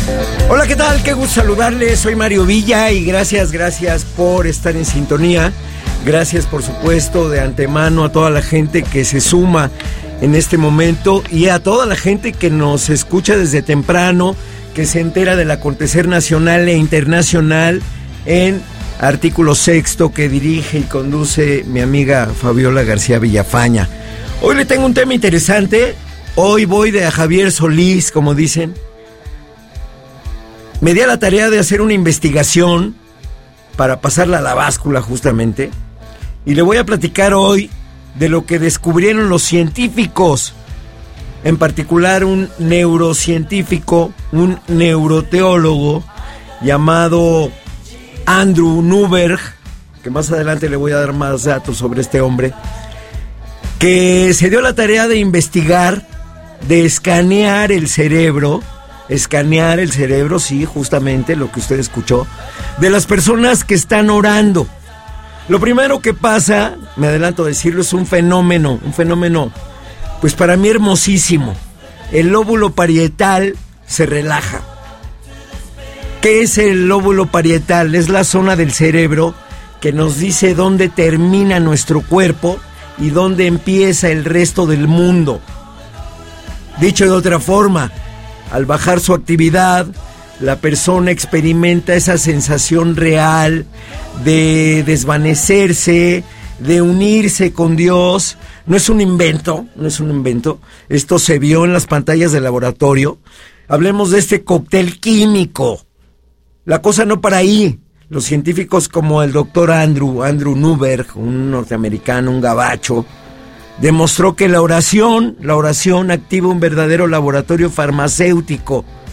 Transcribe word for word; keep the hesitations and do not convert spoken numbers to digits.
Hola, ¿qué tal? Qué gusto saludarles. Soy Mario Villa y gracias, gracias por estar en sintonía. Gracias, por supuesto, de antemano a toda la gente que se suma en este momento y a toda la gente que nos escucha desde temprano, que se entera del acontecer nacional e internacional en Artículo Sexto, que dirige y conduce mi amiga Fabiola García Villafaña. Hoy le tengo un tema interesante. Hoy voy de a Javier Solís, como dicen. Me di a la tarea de hacer una investigación para pasarla a la báscula, justamente. Y le voy a platicar hoy de lo que descubrieron los científicos, en particular un neurocientífico, un neuroteólogo llamado Andrew Newberg, que más adelante le voy a dar más datos sobre este hombre, que se dio la tarea de investigar, de escanear el cerebro, escanear el cerebro, sí, justamente lo que usted escuchó, de las personas que están orando. Lo primero que pasa, me adelanto a decirlo, es un fenómeno, un fenómeno, pues para mí hermosísimo. El lóbulo parietal se relaja. ¿Qué es el lóbulo parietal? Es la zona del cerebro que nos dice dónde termina nuestro cuerpo y dónde empieza el resto del mundo. Dicho de otra forma, al bajar su actividad, la persona experimenta esa sensación real de desvanecerse, de unirse con Dios. No es un invento, no es un invento. Esto se vio en las pantallas del laboratorio. Hablemos de este cóctel químico. La cosa no para ahí. Los científicos como el doctor Andrew, Andrew Newberg, un norteamericano, un gabacho, demostró que la oración, la oración activa un verdadero laboratorio farmacéutico.